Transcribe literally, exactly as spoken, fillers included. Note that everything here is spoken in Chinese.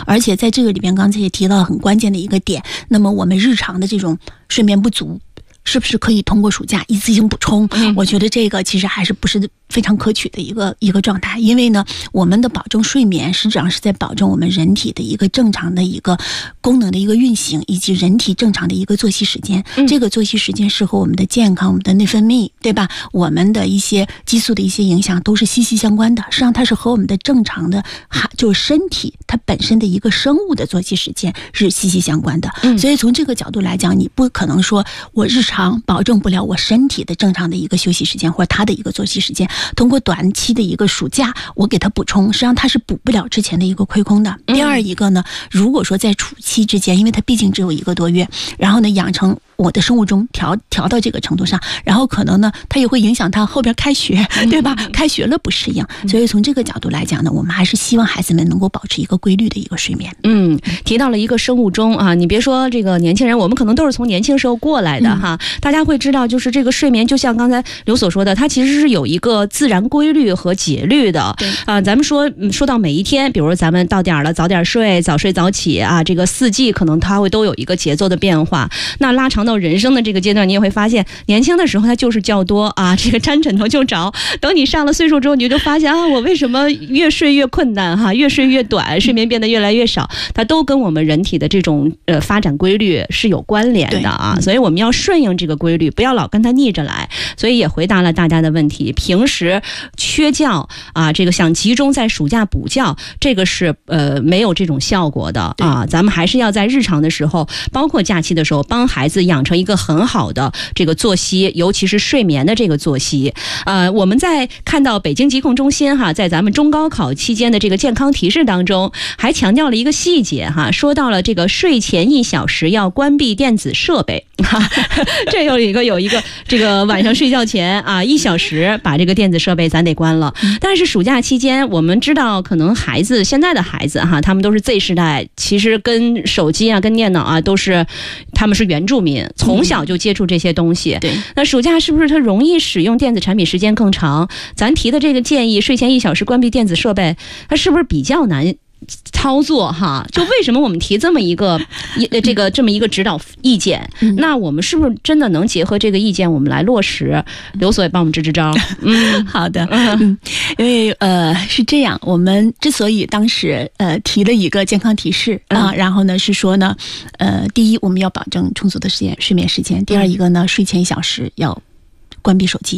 而且在这个里边刚才也提到很关键的一个点，那么我们日常的这种睡眠不足是不是可以通过暑假一次性补充？嗯、我觉得这个其实还是不是非常可取的一个一个状态，因为呢，我们的保证睡眠实际上是在保证我们人体的一个正常的一个功能的一个运行，以及人体正常的一个作息时间。嗯、这个作息时间是和我们的健康、我们的内分泌，对吧？我们的一些激素的一些影响都是息息相关的。实际上，它是和我们的正常的，就是身体它本身的一个生物的作息时间是息息相关的。嗯、所以从这个角度来讲，你不可能说我日常保证不了我身体的正常的一个休息时间或者它的一个作息时间，通过短期的一个暑假我给它补充，实际上它是补不了之前的一个亏空的。第二一个呢，如果说在暑期之间，因为它毕竟只有一个多月，然后呢养成我的生物钟调调到这个程度上，然后可能呢它也会影响它后边开学，对吧？开学了不适应，所以从这个角度来讲呢，我们还是希望孩子们能够保持一个规律的一个睡眠。 嗯，提到了一个生物钟啊，你别说这个年轻人，我们可能都是从年轻时候过来的哈，嗯、大家会知道，就是这个睡眠，就像刚才刘所说的，它其实是有一个自然规律和节律的。对啊，咱们说说到每一天，比如咱们到点了早点睡，早睡早起啊，这个四季可能它会都有一个节奏的变化。那拉长到人生的这个阶段，你也会发现，年轻的时候它就是觉多啊，这个沾枕头就着。等你上了岁数之后，你就发现啊，我为什么越睡越困难哈，越睡越短，睡眠变得越来越少，它都跟我们人体的这种呃发展规律是有关联的啊。所以我们要顺应这个规律，不要老跟它逆着来。所以也回答了大家的问题。平时缺觉啊，这个想集中在暑假补觉，这个是呃没有这种效果的啊。咱们还是要在日常的时候，包括假期的时候，帮孩子养成一个很好的这个作息，尤其是睡眠的这个作息。呃，我们在看到北京疾控中心哈，在咱们中高考期间的这个健康提示当中，还强调了一个细节哈，说到了这个睡前一小时要关闭电子设备。这有一个有一个这个晚上睡觉前啊一小时把这个电子设备咱得关了。但是暑假期间，我们知道可能孩子现在的孩子哈，他们都是 Z 世代，其实跟手机啊跟电脑啊都是他们是原住民，从小就接触这些东西。对，那暑假是不是他容易使用电子产品时间更长？咱提的这个建议，睡前一小时关闭电子设备，它是不是比较难操作哈？就为什么我们提这么一个这个这么一个指导意见？嗯、那我们是不是真的能结合这个意见，我们来落实？刘所也帮我们支支招。 嗯，好的。嗯，因为呃是这样，我们之所以当时呃提了一个健康提示啊、呃，然后呢是说呢，呃，第一我们要保证充足的时间睡眠时间，第二一个呢睡前一小时要关闭手机。